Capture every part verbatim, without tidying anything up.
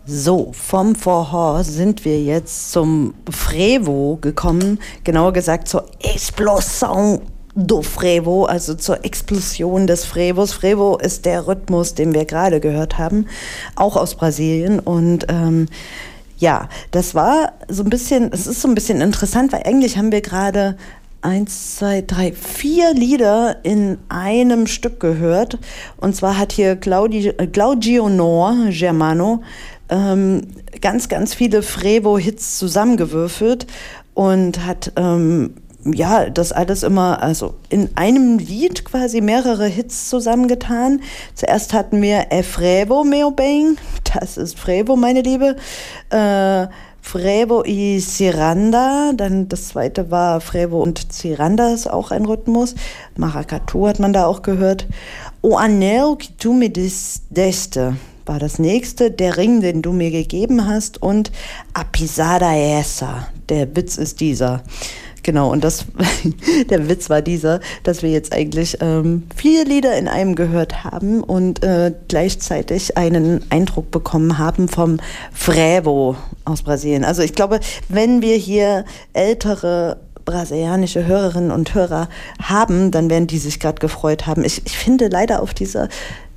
So, vom Forró sind wir jetzt zum Frevo gekommen, genauer gesagt zur Explosion do Frevo, also zur Explosion des Frevos. Frevo ist der Rhythmus, den wir gerade gehört haben, auch aus Brasilien. Und ähm, ja, das war so ein bisschen, es ist so ein bisschen interessant, weil eigentlich haben wir gerade eins, zwei, drei, vier Lieder in einem Stück gehört. Und zwar hat hier Claudi, Claudio Nor Germano ähm, ganz, ganz viele Frevo-Hits zusammengewürfelt und hat ähm, ja, das alles immer, also in einem Lied quasi mehrere Hits zusammengetan. Zuerst hatten wir E Frevo, meu bem, das ist Frevo, meine Liebe, äh, Frevo y Ciranda, dann das zweite war Frevo und Ciranda, ist auch ein Rhythmus. Maracatu hat man da auch gehört. O anel que tu me deste war das nächste, der Ring, den du mir gegeben hast, und A pisada essa, der Witz ist dieser. Genau, und das, der Witz war dieser, dass wir jetzt eigentlich ähm, vier Lieder in einem gehört haben und äh, gleichzeitig einen Eindruck bekommen haben vom Frevo aus Brasilien. Also ich glaube, wenn wir hier ältere brasilianische Hörerinnen und Hörer haben, dann werden die sich gerade gefreut haben. Ich, ich finde leider auf dieser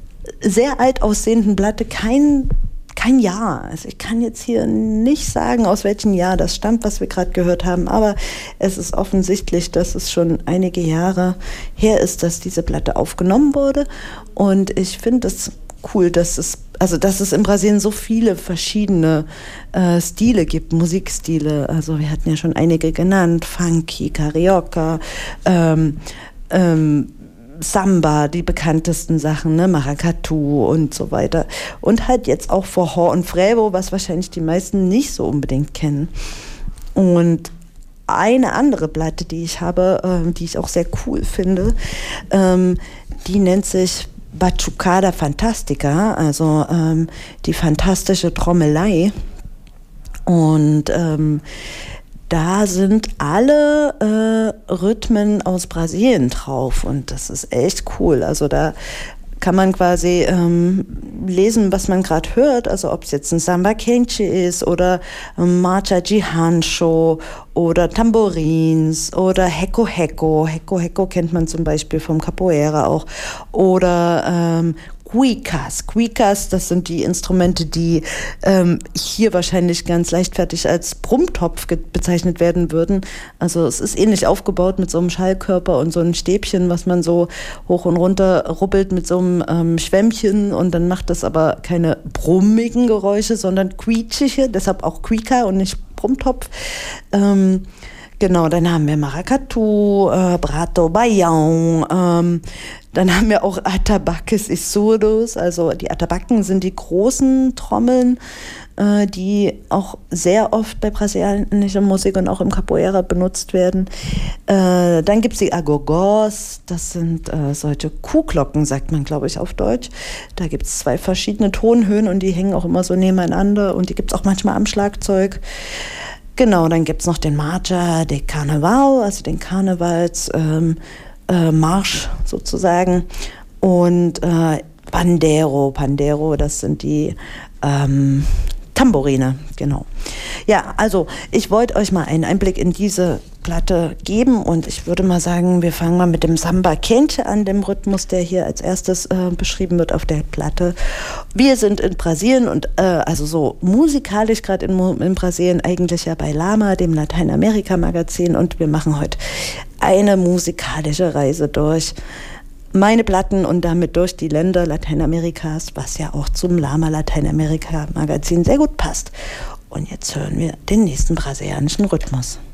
sehr alt aussehenden Platte kein Kein Jahr. Also ich kann jetzt hier nicht sagen, aus welchem Jahr das stammt, was wir gerade gehört haben, aber es ist offensichtlich, dass es schon einige Jahre her ist, dass diese Platte aufgenommen wurde. Und ich finde es cool, dass es, also dass es in Brasilien so viele verschiedene äh, Stile gibt, Musikstile. Also wir hatten ja schon einige genannt, Funky, Carioca, ähm, ähm, Samba, die bekanntesten Sachen, ne, Maracatu und so weiter. Und halt jetzt auch Forró und Frevo, was wahrscheinlich die meisten nicht so unbedingt kennen. Und eine andere Platte, die ich habe, äh, die ich auch sehr cool finde, ähm, die nennt sich Batucada Fantástica, also ähm, die fantastische Trommelei. Und ähm, da sind alle äh, Rhythmen aus Brasilien drauf und das ist echt cool. Also da kann man quasi ähm, lesen, was man gerade hört, also ob es jetzt ein Samba Quente ist oder ähm, Marcha de Rancho oder Tamborins oder Heco Heco. Heco Heco kennt man zum Beispiel vom Capoeira auch. Oder ähm, Cuicas. Cuicas, das sind die Instrumente, die ähm, hier wahrscheinlich ganz leichtfertig als Brummtopf ge- bezeichnet werden würden. Also es ist ähnlich aufgebaut mit so einem Schallkörper und so einem Stäbchen, was man so hoch und runter rubbelt mit so einem ähm, Schwämmchen, und dann macht das aber keine brummigen Geräusche, sondern quietschige, deshalb auch Cuica und nicht Brummtopf. Ähm, Genau, dann haben wir Maracatu, äh, Prato Baião, ähm, dann haben wir auch Atabaques y Surdos, also die Atabaken sind die großen Trommeln, äh, die auch sehr oft bei brasilianischer Musik und auch im Capoeira benutzt werden. Äh, dann gibt es die Agogós, das sind äh, solche Kuhglocken, sagt man, glaube ich, auf Deutsch. Da gibt es zwei verschiedene Tonhöhen und die hängen auch immer so nebeneinander und die gibt es auch manchmal am Schlagzeug. Genau, dann gibt es noch den Marcha de Carnaval, also den Karnevalsmarsch ähm, äh, Marsch sozusagen. Und äh, Pandero, Pandero, das sind die ähm, Tamborine, genau. Ja, also ich wollte euch mal einen Einblick in diese Platte geben und ich würde mal sagen, wir fangen mal mit dem Samba Quente an, dem Rhythmus, der hier als erstes äh, beschrieben wird auf der Platte. Wir sind in Brasilien und äh, also so musikalisch gerade in, in Brasilien eigentlich ja bei Lama, dem Lateinamerika-Magazin, und wir machen heute eine musikalische Reise durch meine Platten und damit durch die Länder Lateinamerikas, was ja auch zum Lama Lateinamerika Magazin sehr gut passt. Und jetzt hören wir den nächsten brasilianischen Rhythmus.